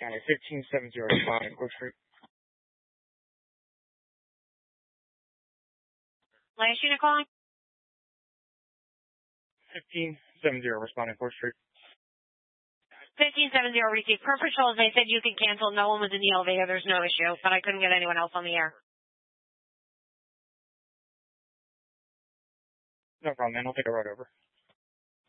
County, 1570 responding, Court Street. Last unit calling? 1570 responding, Court Street. 1570 received. Per patrol, as I said, you can cancel. No one was in the elevator. There's no issue, but I couldn't get anyone else on the air. No problem, man. I'll take a ride over.